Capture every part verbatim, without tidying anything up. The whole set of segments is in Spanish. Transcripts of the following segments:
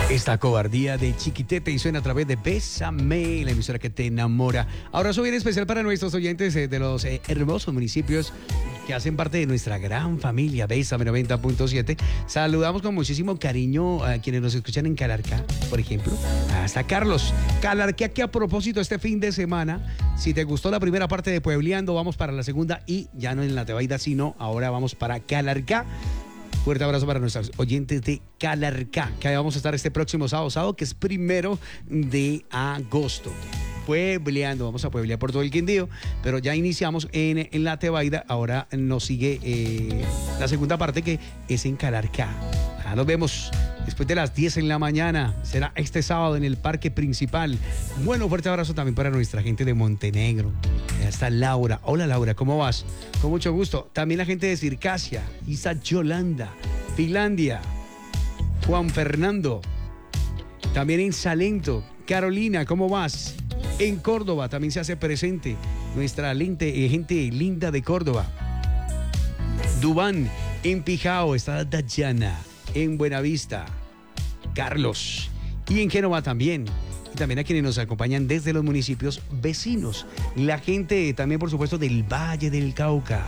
Esta cobardía de Chiquitete y suena a través de Bésame, la emisora que te enamora. Abrazo bien especial para nuestros oyentes eh, de los eh, hermosos municipios que hacen parte de nuestra gran familia Bésame noventa punto siete. Saludamos con muchísimo cariño a quienes nos escuchan en Calarcá, por ejemplo, hasta Carlos. Calarcá, que a propósito este fin de semana, si te gustó la primera parte de Puebleando, vamos para la segunda y ya no en la Tebaida, sino ahora vamos para Calarcá. Fuerte abrazo para nuestros oyentes de Calarcá, que vamos a estar este próximo sábado, sábado que es primero de agosto. Puebleando, vamos a pueblear por todo el Quindío, pero ya iniciamos en, en la Tebaida, ahora nos sigue eh, la segunda parte que es en Calarcá. Ahora nos vemos después de las diez en la mañana, será este sábado en el parque principal. Bueno, fuerte abrazo también para nuestra gente de Montenegro. Ya está Laura. Hola Laura, ¿cómo vas? Con mucho gusto. También la gente de Circasia, Isa Yolanda, Finlandia, Juan Fernando. También en Salento, Carolina, ¿cómo vas? En Córdoba también se hace presente nuestra lente, eh, gente linda de Córdoba. Dubán, en Pijao está Dayana, en Buenavista, Carlos, y en Génova también. Y también a quienes nos acompañan desde los municipios vecinos. La gente también, por supuesto, del Valle del Cauca.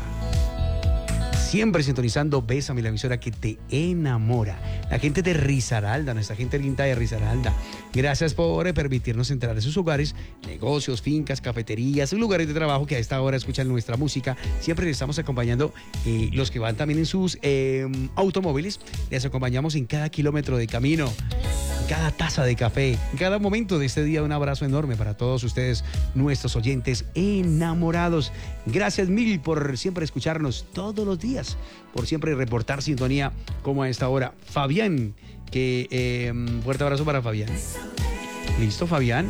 Siempre sintonizando Bésame, la emisora que te enamora. La gente de Risaralda, nuestra gente linda de Risaralda. Gracias por permitirnos entrar a sus hogares, negocios, fincas, cafeterías, lugares de trabajo que a esta hora escuchan nuestra música. Siempre les estamos acompañando, eh, los que van también en sus eh, automóviles. Les acompañamos en cada kilómetro de camino, en cada taza de café, en cada momento de este día. Un abrazo enorme para todos ustedes, nuestros oyentes enamorados. Gracias mil por siempre escucharnos todos los días, por siempre reportar sintonía como a esta hora. Fabián, que eh, fuerte abrazo para Fabián. ¿Listo, Fabián?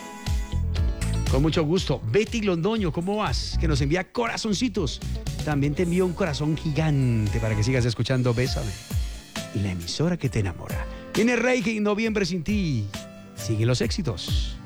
Con mucho gusto. Betty Londoño, ¿cómo vas? Que nos envía corazoncitos. También te envío un corazón gigante para que sigas escuchando Bésame, la emisora que te enamora. Viene Reiki, Noviembre sin ti. Sigue los éxitos.